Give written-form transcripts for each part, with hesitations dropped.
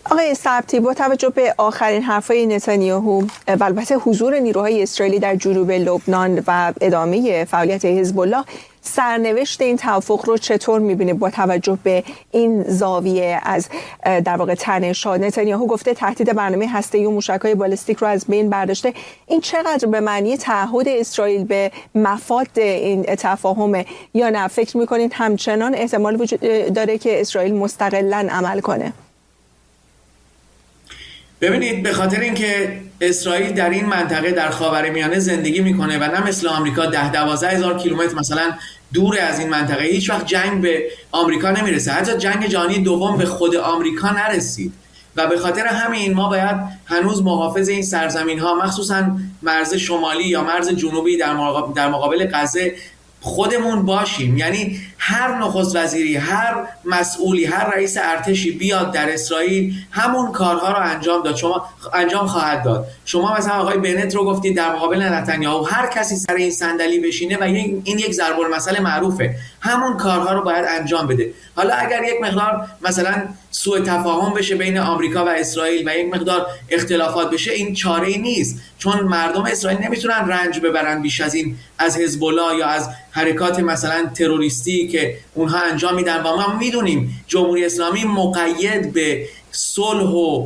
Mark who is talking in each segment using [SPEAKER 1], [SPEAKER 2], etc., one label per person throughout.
[SPEAKER 1] آقای سبتی، با توجه به آخرین حرفای نتانیاهو و البته حضور نیروهای اسرائیلی در جنوب لبنان و ادامه فعالیت حزب الله، سرنوشت این توافق رو چطور می‌بینید با توجه به این زاویه از در واقع تنش‌ها؟ نتانیاهو گفته تهدید برنامه هسته‌ای و موشک‌های بالستیک رو از بین برداشته. این چقدر به معنی تعهد اسرائیل به مفاد این تفاهمه یا نه فکر می‌کنید همچنان احتمال وجود داره که اسرائیل مستقلاً عمل کنه؟
[SPEAKER 2] ببینید، به خاطر اینکه اسرائیل در این منطقه در خاورمیانه زندگی میکنه و نه مثل آمریکا 10-12 هزار کیلومتر مثلا دور از این منطقه، هیچ وقت جنگ به آمریکا نمیرسه. حتی جنگ جهانی دوم به خود آمریکا نرسید و به خاطر همین ما باید هنوز محافظ این سرزمین ها، مخصوصا مرز شمالی یا مرز جنوبی در مقابل غزه خودمون باشیم. یعنی هر نخست وزیری، هر مسئولی، هر رئیس ارتشی بیاد در اسرائیل همون کارها رو انجام خواهد داد. شما مثلا آقای بنت رو گفتید در مقابل نتانیاهو، هر کسی سر این صندلی بشینه و این یک ضرب المثل معروفه، همون کارها رو باید انجام بده. حالا اگر یک مقدار مثلا سوء تفاهم بشه بین آمریکا و اسرائیل و یک مقدار اختلافات بشه، این چاره‌ای نیست، چون مردم اسرائیل نمیتونن رنج ببرن بیش از این از حزب الله یا از حرکات مثلا تروریستی که اونها انجام میدن. و ما میدونیم جمهوری اسلامی مقید به صلح و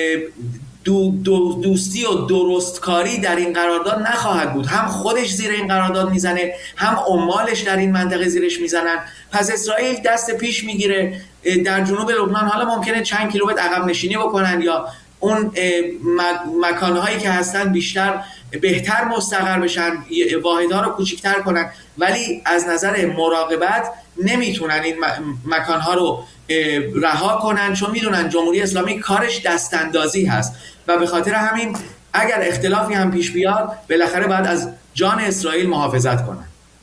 [SPEAKER 2] دوستی و درستکاری در این قرارداد نخواهد بود. هم خودش زیر این قرارداد میزنه، هم عمالش در این منطقه زیرش میزنن. پس اسرائیل دست پیش میگیره در جنوب لبنان. حالا ممکنه چند کیلومتر عقب نشینی بکنن یا اون مکانهایی که هستن بهتر مستقر بشن، واحدها رو کوچکتر کنن، ولی از نظر مراقبت نمیتونن این مکانها رو رها کنن، چون میدونن جمهوری اسلامی کارش دستاندازی هست و به خاطر همین اگر اختلافی هم پیش بیاد بالاخره باید از جان اسرائیل محافظت کنن.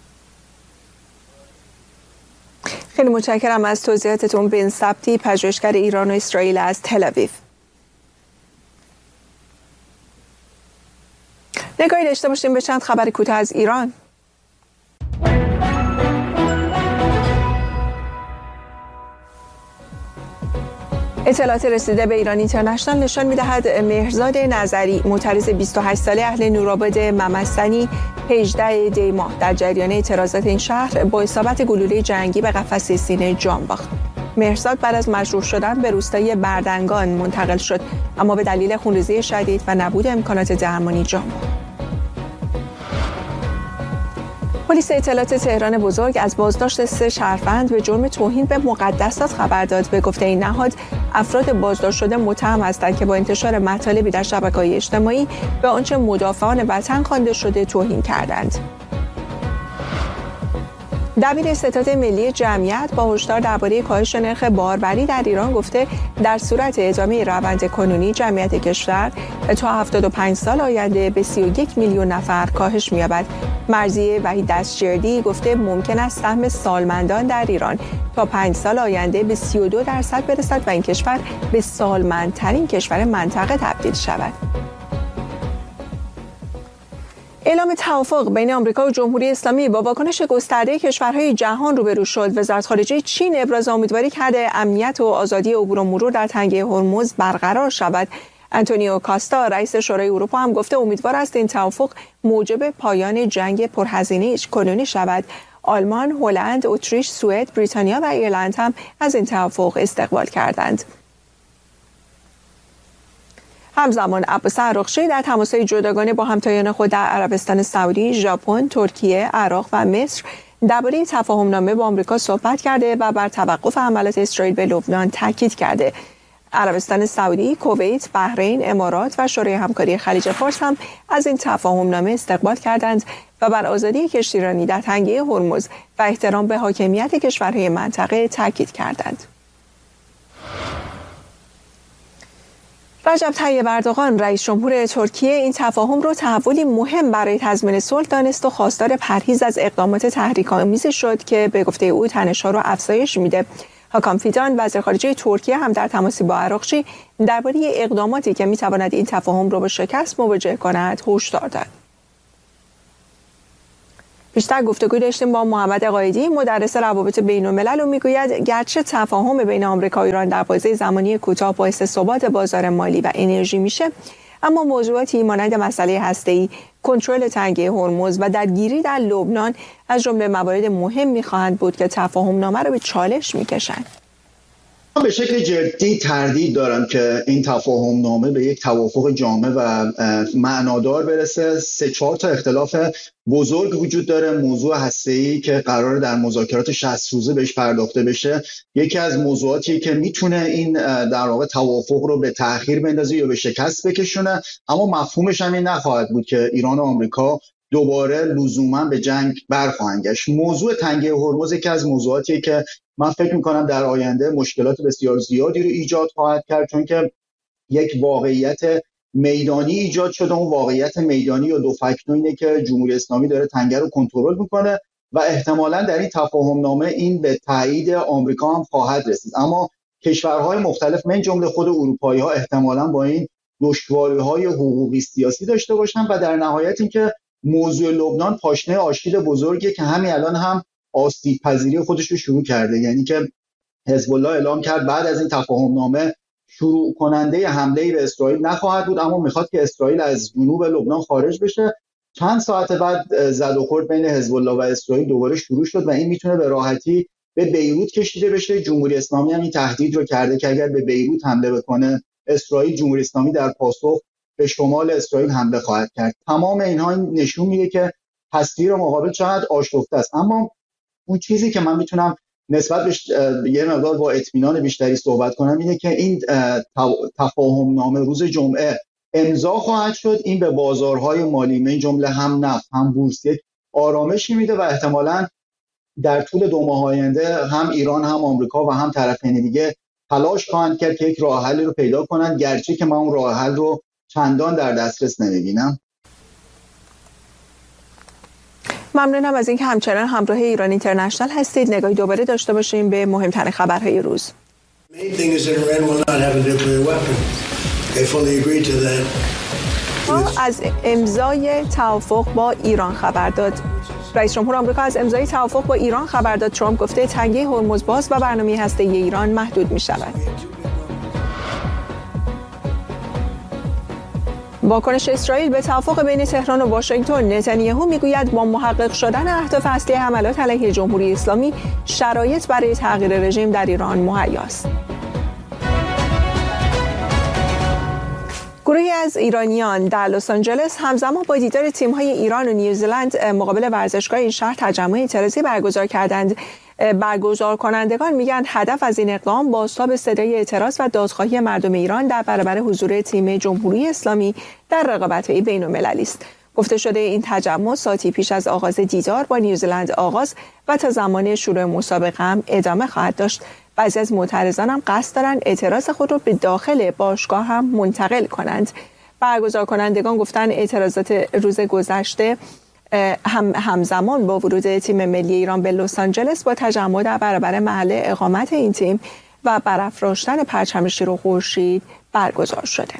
[SPEAKER 1] خیلی متشکرم از توضیحاتتون. بن سبتی، پژوهشگر ایران و اسرائیل از تل‌آویو. نگاهی داشته باشیم به چند خبر کوتاه از ایران. اطلاعات رسیده به ایران اینترنشنال نشان می‌دهد مهرزاد نظری، معترض 28 ساله اهل نورآباد ممسنی، 18 دی ماه در جریان اعتراضات این شهر با اصابت گلوله جنگی به قفسه سینه جان باخت. مهرزاد بعد از مجروح شدن به روستای بردنگان منتقل شد، اما به دلیل خونریزی شدید و نبود امکانات درمانی جان باخت. پلیس اطلاعات تهران بزرگ از بازداشت 3 شهروند به جرم توهین به مقدسات خبر داد. به گفته این نهاد، افراد بازداشت شده متهم هستند که با انتشار مطالبی در شبکه‌های اجتماعی به آنچه مدافعان وطن خوانده شده توهین کردند. دبیر ستاد ملی جمعیت با هشدار درباره کاهش نرخ باربری در ایران گفته در صورت ادامه روند کنونی جمعیت کشور تا 75 سال آینده به 31 میلیون نفر کاهش می‌یابد. مرضیه وحید دستجردی گفته ممکن است سهم سالمندان در ایران تا 5 سال آینده به 32% برسد و این کشور به سالمندترین کشور منطقه تبدیل شود. اعلام توافق بین آمریکا و جمهوری اسلامی با واکنش گسترده کشورهای جهان روبرو شد. وزارت خارجه چین ابراز امیدواری کرده امنیت و آزادی عبور و مرور در تنگه هرمز برقرار شود. آنتونیو کاستا، رئیس شورای اروپا، هم گفته امیدوار است این توافق موجب پایان جنگ پرهزینه کنونی شود. آلمان، هلند، اتریش، سوئد، بریتانیا و ایرلند هم از این توافق استقبال کردند. همزمان عباس عراقچی در تماس‌های جداگانه با همتایان خود در عربستان سعودی، ژاپن، ترکیه، عراق و مصر درباره تفاهم‌نامه با آمریکا صحبت کرده و بر توقف حملات اسرائیل به لبنان تاکید کرده. عربستان سعودی، کویت، بحرین، امارات و شورای همکاری خلیج فارس هم از این تفاهم‌نامه استقبال کردند و بر آزادی کشتیرانی در تنگه هرمز و احترام به حاکمیت کشورهای منطقه تاکید کردند. رجب طیب اردوغان، رئیس جمهور ترکیه، این تفاهم رو تحولی مهم برای تضمین صلح دانست و خواستار پرهیز از اقدامات تحریک‌آمیزی شد که به گفته او تنش‌ها رو افزایش میده. حاکم فیدان، وزیر خارجه ترکیه، هم در تماسی با عراقچی درباره اقداماتی که میتواند این تفاهم رو به شکست مواجه کند هشدار داد. بیشتر گفتگو داشتیم با محمد قایدی، مدرس روابط بین‌الملل، و میگوید گرچه تفاهم بین آمریکا و ایران در بازه زمانی کوتاه باعث ثبات بازار مالی و انرژی میشه، اما موضوعاتی مانند مسئله هسته‌ای، کنترل تنگه هرمز و درگیری در لبنان از جمله موارد مهمی خواهند بود که تفاهم نامه را به چالش میکشند.
[SPEAKER 3] به شکل جدی تردید دارم که این تفاهم نامه به یک توافق جامع و معنادار برسه. 3-4 تا اختلاف بزرگ وجود داره. موضوع هسته‌ای که قراره در مذاکرات 60 روزه بهش پرداخته بشه، یکی از موضوعاتی که میتونه این در واقع توافق رو به تأخیر بندازه یا به شکست بکشونه، اما مفهومش هم این نخواهد بود که ایران و آمریکا دوباره لزوما به جنگ برخواهند گشت. موضوع تنگه هرمز یکی از موضوعاتیه که من فکر میکنم در آینده مشکلات بسیار زیادی رو ایجاد خواهد کرد، چون که یک واقعیت میدانی ایجاد شده. اون واقعیت میدانی یا دو فاکتور اینه که جمهوری اسلامی داره تنگه رو کنترل میکنه و احتمالاً در این تفاهم نامه این به تایید آمریکا هم خواهد رسید. اما کشورهای مختلف من جمله خود اروپایی ها احتمالاً با این دشواری‌های حقوقی سیاسی داشته باشن و در نهایت اینکه موضوع لبنان پاشنه آشیل بزرگیه که همین الان هم آسیب پذیری خودش رو شروع کرده. یعنی که حزب الله اعلام کرد بعد از این تفاهم نامه شروع کننده حمله به اسرائیل نخواهد بود، اما میخواد که اسرائیل از جنوب لبنان خارج بشه. چند ساعت بعد زد و خورد بین حزب الله و اسرائیل دوباره شروع شد و این میتونه به راحتی به بیروت کشیده بشه. جمهوری اسلامی هم این تهدید رو کرده که اگر به بیروت حمله بکنه اسرائیل، جمهوری اسلامی در پاسخ به شمال اسرائیل حمله خواهد کرد. تمام اینها نشون میده که تصویر مقابل چقدر آشفته است. اما اون چیزی که من میتونم نسبت بهش یه مقدار با اطمینان بیشتری صحبت کنم اینه که این تفاهم نامه روز جمعه امضا خواهد شد. این به بازارهای مالی من جمله هم نفت هم بورس یک آرامشی میده و احتمالاً در طول 2 ماه آینده هم ایران هم آمریکا و هم طرفین دیگه تلاش خواهند کرد که یک راه حلی رو پیدا کنند، گرچه که من اون راه حل رو چندان در دسترس نمیبینم.
[SPEAKER 1] ممنونم از اینکه همچنان همراه ایران اینترنشنال هستید. نگاهی دوباره داشته باشیم به مهمترین خبرهای روز. از امضای توافق با ایران خبر داد. رئیس جمهور آمریکا از امضای توافق با ایران خبر داد. ترامپ گفته تنگه هرمز باز و برنامه هسته‌ای ایران محدود می شود. واکنش اسرائیل به توافق بین تهران و واشنگتن. نتانیاهو میگوید با محقق شدن اهداف اصلی حملات علیه جمهوری اسلامی شرایط برای تغییر رژیم در ایران مهیاست. گروهی از ایرانیان در لس آنجلس همزمان با دیدار تیم‌های ایران و نیوزلند مقابل ورزشگاه این شهر تجمع اعتراضی برگزار کردند. برگزار کنندگان میگن هدف از این اقدام بازتاب صدای اعتراض و دادخواهی مردم ایران در برابر حضور تیم جمهوری اسلامی در رقابت‌های بین‌المللی است. گفته شده این تجمع ساعتی پیش از آغاز دیدار با نیوزلند آغاز و تا زمان شروع مسابقه هم ادامه خواهد داشت. بعضی از معترضان هم قصد دارند اعتراض خود را به داخل باشگاه هم منتقل کنند. برگزار کنندگان گفتند اعتراضات روز گذشته همزمان با ورود تیم ملی ایران به لس آنجلس با تجمع در برابر محل اقامت این تیم و برافراشتن پرچم شیر و خورشید برگزار شده.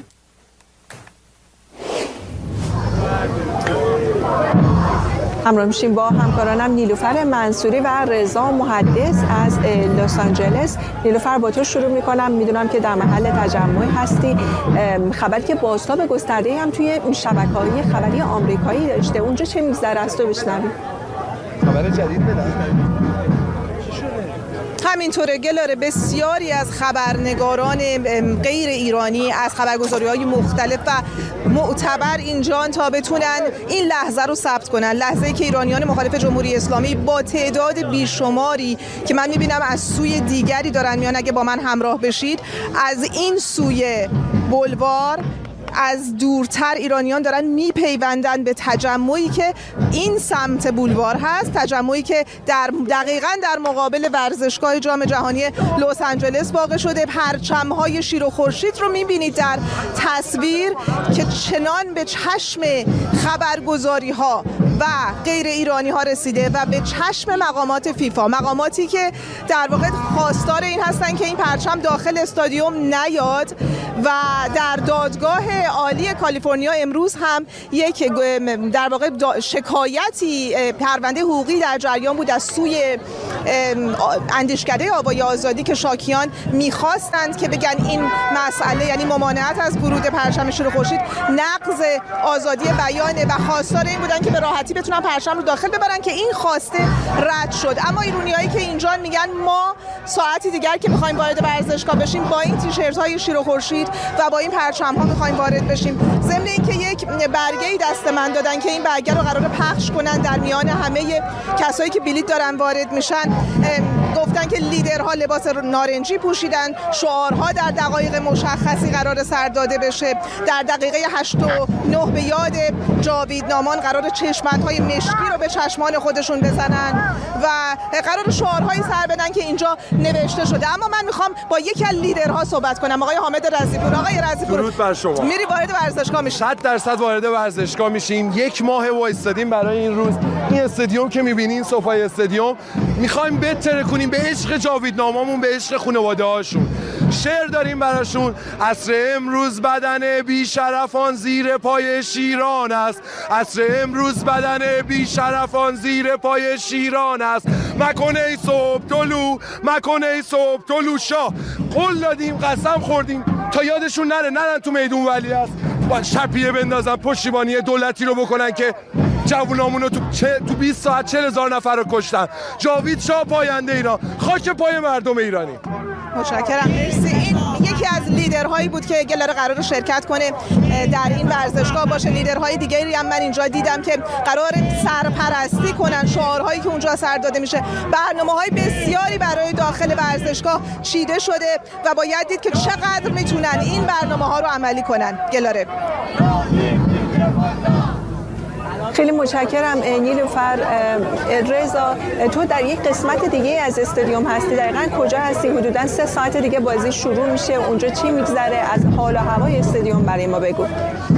[SPEAKER 1] همراه میشیم با همکارانم نیلوفر منصوری و رضا محدث از لس آنجلس. نیلوفر با تو شروع میکنم. میدونم که در محل تجمع هستی. خبری که بازتاب گسترده هم توی شبکه‌های خبری آمریکایی داشته، اونجا چه میگذره از تو بشنویم؟
[SPEAKER 4] خبر جدید بدن.
[SPEAKER 5] همینطوره گلاره، بسیاری از خبرنگاران غیر ایرانی از خبرگزاری‌های مختلف و معتبر اینجان تا بتونن این لحظه رو ثبت کنن، لحظه‌ای که ایرانیان مخالف جمهوری اسلامی با تعداد بیشماری که من می‌بینم از سوی دیگری دارن میان، اگه با من همراه بشید از این سوی بولوار از دورتر ایرانیان دارن میپیوندن به تجمعی که این سمت بولوار هست، تجمعی که دقیقاً در مقابل ورزشگاه جام جهانی لس آنجلس واقع شده. پرچم‌های شیر و خورشید رو میبینید در تصویر که چنان به چشم خبرگزاری‌ها و غیر ایرانی ها رسیده و به چشم مقامات فیفا، مقاماتی که در واقع خواستار این هستن که این پرچم داخل استادیوم نیاد و در دادگاه عالی کالیفرنیا امروز هم یک در واقع شکایتی، پرونده حقوقی در جریان بود از سوی اندیشکده آوای آزادی که شاکیان میخواستند که بگن این مسئله، یعنی ممانعت از ورود پرچم شیر خورشید، نقض آزادی بیانه و خواستار این بودن که به راحتی بتونن پرچم رو داخل ببرن که این خواسته رد شد. اما ایرانیایی که اینجا میگن ما ساعتی دیگر که میخوایم وارد ورزشگاه بشیم با این تیشرت های شیر خورشید و با این پرچم ها میخوایم وارد بشیم. ضمن اینکه یک برگه‌ای دست من دادن که این برگه رو قراره پخش کنن در میان همه کسایی که بلیط دارن وارد میشن، گفتن که لیدرها لباس نارنجی پوشیدن، شعارها در دقایق مشخصی قرار سر داده بشه. در دقیقه 8 و 9 به یاد جاوید نامان قرار چشمندهای مشکی رو به چشمان خودشون بزنن و قرار شعارهایی سر بدن که اینجا نوشته شده. اما من میخوام با یکی از لیدرها صحبت کنم، آقای حامد رضی‌پور. آقای رضی‌پور،
[SPEAKER 4] درود بر شما.
[SPEAKER 5] میری وارد ورزشگاه میشی؟
[SPEAKER 4] 100% وارد ورزشگاه میشیم. یک ماه وایستادیم برای این روز. این استادیوم که میبینین، صفای استادیوم، میخوایم بهتر کنیم به عشق جاوید نامامون، به عشق خانواده هاشون. شعر داریم براشون: عصر امروز بدن بیشرفان زیر پای شیران است، عصر امروز بدن بیشرفان زیر پای شیران است. مکن ای صبح طلوع، مکن ای صبح طلوع شاه. قول دادیم، قسم خوردیم تا یادشون نرن تو میدون ولی است با شپیه بندازن، پشتیبانی دولتی رو بکنن که جوونامون رو تو 20 ساعت 40,000 نفر رو کشتن. جاوید شاه پاینده ایران، خاک پای مردم ایرانی.
[SPEAKER 5] متشکرم، مرسی. این یکی از لیدرهایی بود که گلاره قرار شرکت کنه در این ورزشگاه باشه. لیدرهای دیگری هم من اینجا دیدم که قرار سرپرستی کنن شعارهایی که اونجا سر داده میشه. برنامه‌های بسیاری برای داخل ورزشگاه چیده شده و باید دید که چقدر میتونن این برنامه‌ها رو عملی کنن. گلاره،
[SPEAKER 1] خیلی متشکرم نیلوفر. رضا، تو در یک قسمت دیگه از استادیوم هستی، دقیقاً کجا هستی؟ حدوداً 3 ساعت دیگه بازی شروع میشه، اونجا چی میگذره؟ از حال و هوای استادیوم برای ما بگو.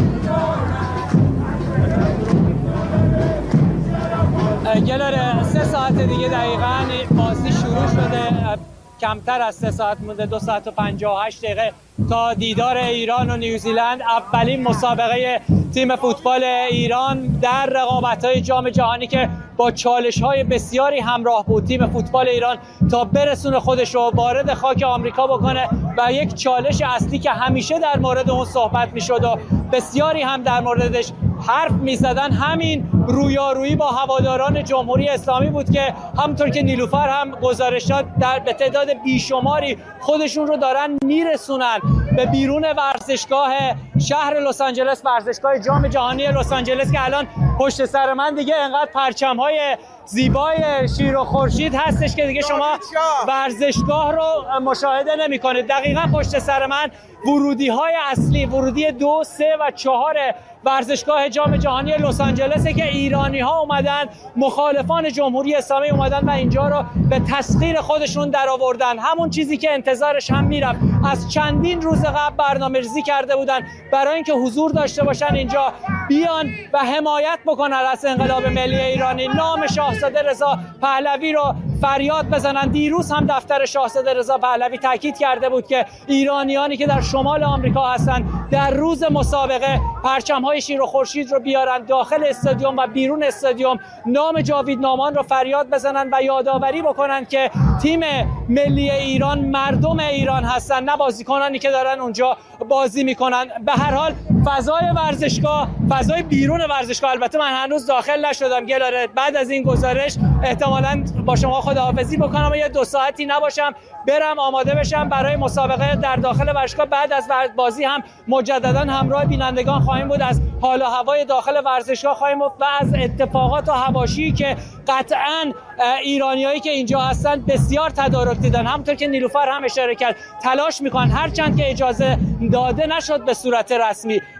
[SPEAKER 6] گلاره 3 ساعت دیگه دقیقاً بازی شروع شده، کمتر از 3 ساعت مونده، 2 ساعت و 58 دقیقه تا دیدار ایران و نیوزیلند. اولین مسابقه تیم فوتبال ایران در رقابت‌های جام جهانی که با چالش‌های بسیاری همراه بود. تیم فوتبال ایران تا برسونه خودش رو وارد خاک آمریکا بکنه و یک چالش اصلی که همیشه در مورد اون صحبت می‌شد و بسیاری هم در موردش حرف می‌زدن، همین رویارویی با هواداران جمهوری اسلامی بود که همونطور که نیلوفر هم گزارش داد به تعداد بیشماری خودشون رو دارن میرسونن به بیرون ورزشگاه شهر لس آنجلس، ورزشگاه جام جهانی لس آنجلس که الان پشت سر من دیگه انقدر پرچم‌های زیبای شیر و خورشید هستش که دیگه شما ورزشگاه رو مشاهده نمی‌کنید. دقیقاً پشت سر من ورودی‌های اصلی، ورودی 2، 3 و 4 ورزشگاه جام جهانی لس آنجلس که ایرانی‌ها اومدن، مخالفان جمهوری اسلامی اومدن و اینجا رو به تسخیر خودشون درآوردن. همون چیزی که انتظارش هم میرفت. از چندین روز قبل برنامه‌ریزی کرده بودن برای اینکه حضور داشته باشن اینجا، بیان و حمایت بکنن از انقلاب ملی ایرانی، نام شاهزاده رضا پهلوی رو فریاد بزنن. دیروز هم دفتر شاهزاده رضا پهلوی تاکید کرده بود که ایرانیانی که در شمال آمریکا هستن در روز مسابقه پرچم‌های شیر و خورشید رو بیارن داخل استادیوم و بیرون استادیوم، نام جاوید نامان رو فریاد بزنن و یادآوری بکنن که تیم ملی ایران مردم ایران هستن، نه بازیکنانی که دارن اونجا بازی میکنن. به هر حال فضای ورزشگاه، فضای بیرون ورزشگاه، البته من هنوز داخل نشدم گلاره، بعد از این گزارش احتمالاً با شما خداحافظی بکنم و یه 2 ساعتی نباشم، برم آماده بشم برای مسابقه در داخل ورزشگاه. بعد از بازی هم مجددا همراه بینندگان خواهیم بود، از حال و هوای داخل ورزشگاه خواهیم بود و از اتفاقات و حواشی که قطعاً ایرانیایی که اینجا هستن بسیار تدارک دیدن. همونطور که نیلوفر هم اشاره کرد، تلاش میکنن هرچند که اجازه داده نشد به صورت رسمی،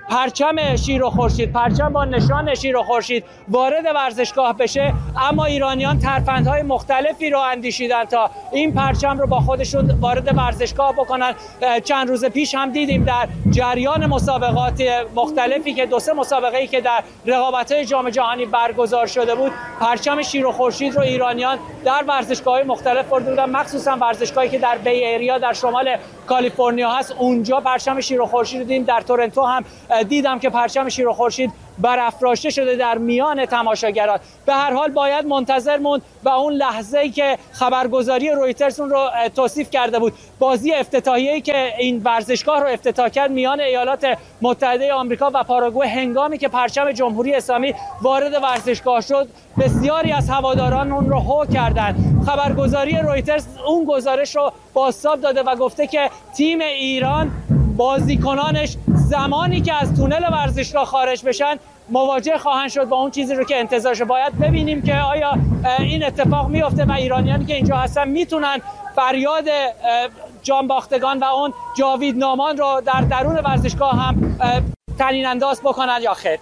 [SPEAKER 6] پرچم شیر و خورشید، پرچم با نشان شیر و خورشید وارد ورزشگاه بشه، اما ایرانیان ترفندهای مختلفی رو اندیشیدن تا این پرچم رو با خودشون وارد ورزشگاه بکنن. چند روز پیش هم دیدیم در جریان مسابقات مختلفی که 2-3 مسابقه‌ای که در رقابت‌های جام جهانی برگزار شده بود، پرچم شیر و خورشید رو ایرانیان در ورزشگاه‌های مختلف برده بودن، مخصوصا ورزشگاهی که در بی ایریا در شمال کالیفرنیا هست، اونجا پرچم شیر و خورشید رو دیدیم. در تورنتو هم دیدم که پرچم شیر و خورشید برافراشته شده در میان تماشاگران. به هر حال باید منتظر موند و اون لحظه‌ای که خبرگزاری رویترز اون رو توصیف کرده بود، بازی افتتاحیه‌ای که این ورزشگاه رو افتتاح کرد میان ایالات متحده آمریکا و پاراگوئه، هنگامی که پرچم جمهوری اسلامی وارد ورزشگاه شد، بسیاری از هواداران اون رو هو کردند. خبرگزاری رویترز اون گزارش رو بازتاب داده و گفته که تیم ایران، بازیکنانش زمانی که از تونل ورزشگاه خارج بشن مواجه خواهند شد با اون چیزی رو که انتظارش. باید ببینیم که آیا این اتفاق میفته و ایرانیانی که اینجا هستن میتونن فریاد جانباختگان و اون جاویدنامان رو در درون ورزشگاه هم طنین انداز بکنن یا خیر.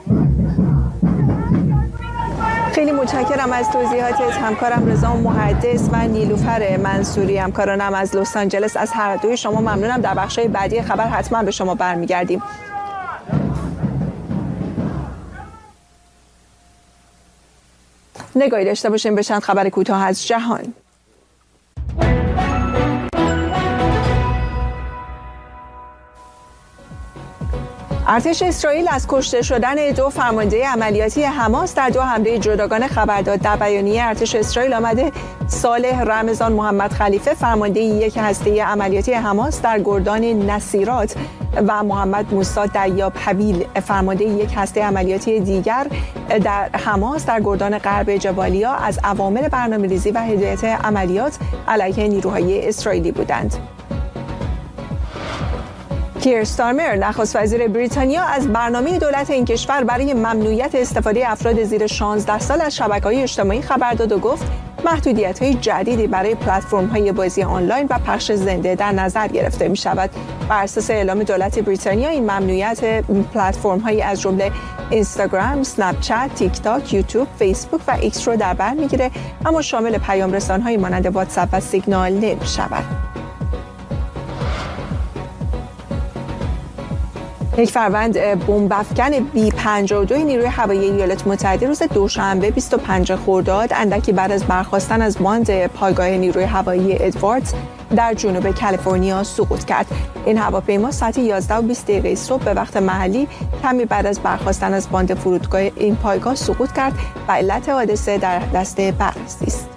[SPEAKER 1] خیلی متشکرم از توضیحاتت همکارم رضا محدث و نیلوفر منصوری، همکارانم از لس آنجلس. از هر دوی شما ممنونم. در بخش‌های بعدی خبر حتما به شما برمیگردیم. نگاهی داشته باشیم به چند خبر کوتاه از جهان. ارتش اسرائیل از کشته شدن 2 فرمانده عملیاتی حماس در 2 حمله جداگانه خبر داد. در بیانیه ارتش اسرائیل آمده صالح رمضان محمد خلیفه، فرمانده یک هسته عملیاتی حماس در گردان نصیرات، و محمد موسی دیاب حویل، فرمانده یک هسته عملیاتی دیگر در حماس در گردان غرب جبالیا، از عوامل برنامه‌ریزی و هدایت عملیات علیه نیروهای اسرائیلی بودند. کیر استارمر، نخست وزیر بریتانیا، از برنامه دولت این کشور برای ممنوعیت استفاده افراد زیر 16 سال از شبکه‌های اجتماعی خبر داد و گفت محدودیت‌های جدیدی برای پلتفرم‌های بازی آنلاین و پخش زنده در نظر گرفته می‌شود. بر اساس اعلام دولت بریتانیا، این ممنوعیت پلتفرم‌هایی از جمله اینستاگرام، اسنپ چت، تیک تاک، یوتیوب، فیسبوک و ایکس رو در بر می‌گیره، اما شامل پیام‌رسان‌های مانند واتساپ و سیگنال نمی‌شود. یک فروند بمب‌افکن B-52 نیروی هوایی ایالات متحده روز دوشنبه 25 خرداد اندکی بعد از برخاستن از باند پایگاه نیروی هوایی ادواردز در جنوب کالیفرنیا سقوط کرد. این هواپیما ساعت 11:20 صبح به وقت محلی کمی بعد از برخاستن از باند فرودگاه این پایگاه سقوط کرد و علت حادثه در دست بررسی است.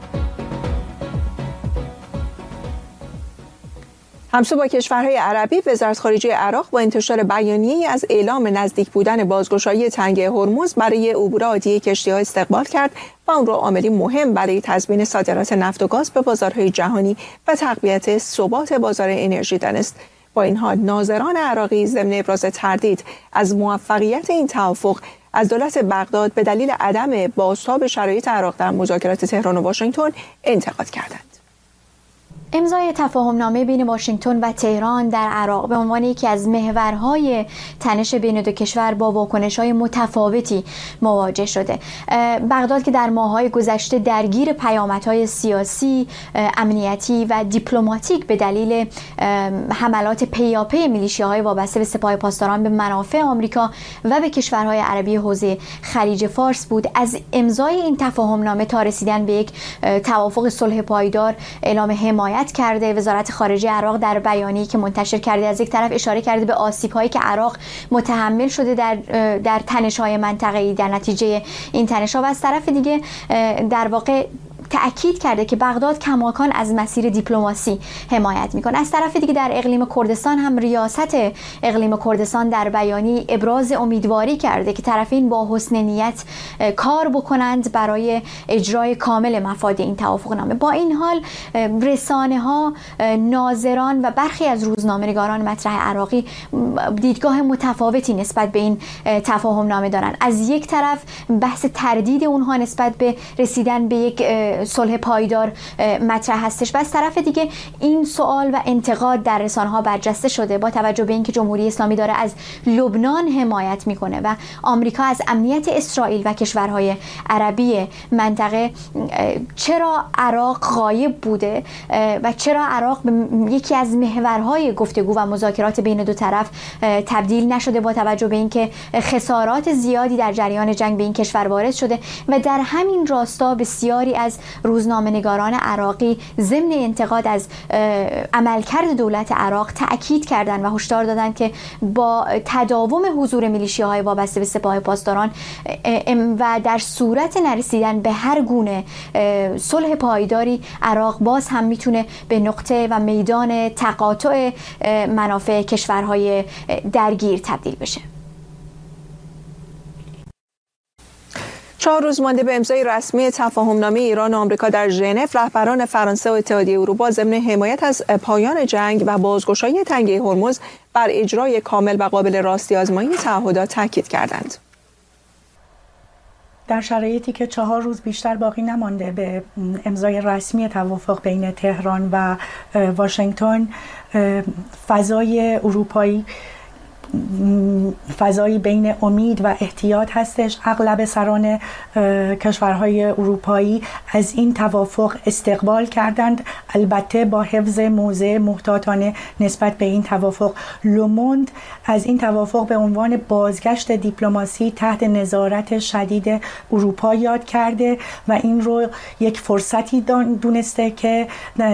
[SPEAKER 1] همسو با کشورهای عربی، وزارت خارجه عراق با انتشار بیانیه‌ای از اعلام نزدیک بودن بازگشایی تنگه هرمز برای عبور عادی کشتی‌ها استقبال کرد و آن را عاملی مهم برای تضمین صادرات نفت و گاز به بازارهای جهانی و تقویت ثبات بازار انرژی دانست. با این حال ناظران عراقی ضمن ابراز تردید از موفقیت این توافق از دولت بغداد به دلیل عدم بازتاب شرایط عراق در مذاکرات تهران و واشنگتن انتقاد کردند.
[SPEAKER 7] امضای تفاهمنامه بین واشنگتن و تهران در عراق به عنوان یکی از محورهای تنش بین دو کشور با واکنش‌های متفاوتی مواجه شده. بغداد که در ماه‌های گذشته درگیر پیامدهای سیاسی، امنیتی و دیپلماتیک به دلیل حملات پیاپی میلیشیاهای وابسته به سپاه پاسداران به منافع آمریکا و به کشورهای عربی حوزه خلیج فارس بود، از امضای این تفاهمنامه تا رسیدن به یک توافق صلح پایدار اعلام حمایت کرده. وزارت خارجه عراق در بیانیه‌ای که منتشر کرده از یک طرف اشاره کرده به آسیب‌هایی که عراق متحمل شده در تنش‌های منطقه‌ای در نتیجه این تنش‌ها و از طرف دیگه در واقع تأکید کرده که بغداد کماکان از مسیر دیپلماسی حمایت میکنه. از طرف دیگه در اقلیم کردستان هم ریاست اقلیم کردستان در بیانیه ابراز امیدواری کرده که طرفین با حسن نیت کار بکنند برای اجرای کامل مفاد این توافقنامه. با این حال رسانه‌ها، ناظران و برخی از روزنامه‌نگاران مطرح عراقی دیدگاه متفاوتی نسبت به این تفاهمنامه دارند. از یک طرف بحث تردید اونها نسبت به رسیدن به یک صلح پایدار مطرح هستش. و از طرف دیگه این سوال و انتقاد در رسانه‌ها برجسته شده با توجه به اینکه جمهوری اسلامی داره از لبنان حمایت میکنه و آمریکا از امنیت اسرائیل و کشورهای عربی منطقه، چرا عراق غایب بوده و چرا عراق به یکی از محورهای گفتگو و مذاکرات بین دو طرف تبدیل نشده با توجه به اینکه خسارات زیادی در جریان جنگ به این کشور وارد شده. و در همین راستا بسیاری از روزنامه‌نگاران عراقی ضمن انتقاد از عملکرد دولت عراق تأکید کردند و هشدار دادند که با تداوم حضور میلیشیاهای وابسته به سپاه پاسداران و در صورت نرسیدن به هر گونه صلح پایداری، عراق باز هم میتونه به نقطه و میدان تقاطع منافع کشورهای درگیر تبدیل بشه.
[SPEAKER 1] 4 روز مانده به امضای رسمی تفاهمنامه ایران و آمریکا در ژنو، رهبران فرانسه و اتحادیه اروپا ضمن حمایت از پایان جنگ و بازگشایی تنگه هرمز بر اجرای کامل و قابل راستی آزمایی تعهدات تاکید کردند.
[SPEAKER 8] در شرایطی که 4 روز بیشتر باقی نمانده به امضای رسمی توافق بین تهران و واشنگتن، فضای اروپایی فضایی بین امید و احتیاط هستش. اغلب سران کشورهای اروپایی از این توافق استقبال کردند، البته با حفظ موضع محتاطانه نسبت به این توافق. لوموند از این توافق به عنوان بازگشت دیپلماسی تحت نظارت شدید اروپا یاد کرده و این رو یک فرصتی دونسته که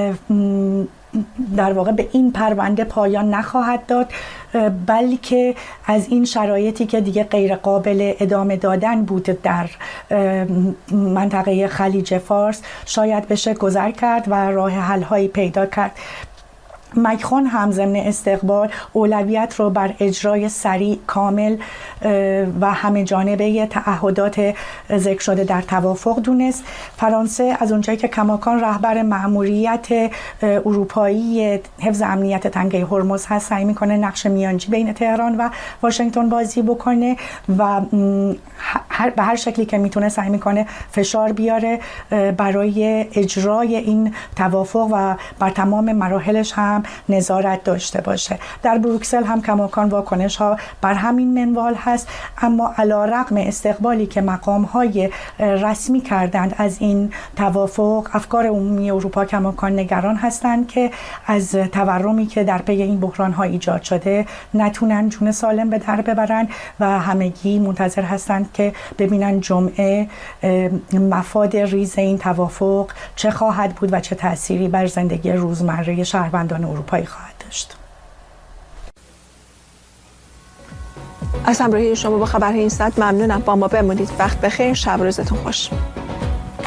[SPEAKER 8] در واقع به این پرونده پایان نخواهد داد، بلکه از این شرایطی که دیگه غیر قابل ادامه دادن بود در منطقه خلیج فارس شاید بشه گذر کرد و راه حل هایی پیدا کرد. مکرون هم ضمن استقبال اولویت رو بر اجرای سریع، کامل و همه جانبه تعهدات ذکر شده در توافق دونست. فرانسه از اونجایی که کماکان رهبر مأموریت اروپایی حفظ امنیت تنگه هرمز هست، سعی میکنه نقش میانجی بین تهران و واشنگتن بازی بکنه و به هر شکلی که میتونه سعی میکنه فشار بیاره برای اجرای این توافق و بر تمام مراحلش هم نظارت داشته باشه. در بروکسل هم کماکان واکنش ها بر همین منوال هست، اما علیرغم استقبالی که مقام های رسمی کردند از این توافق، افکار عمومی اروپا کماکان نگران هستند که از تورمی که در پی این بحران ها ایجاد شده نتونن جون سالم به در ببرن و همگی منتظر هستند که ببینن جمعه مفاد ریز این توافق چه خواهد بود و چه تأثیری بر زندگی روزمره شهروندان اروپایی خواهد داشت.
[SPEAKER 1] از همراهی شما با خبرهای این ساعت ممنونم. با ما بمونید. وقت بخیر. شب روزتون خوش.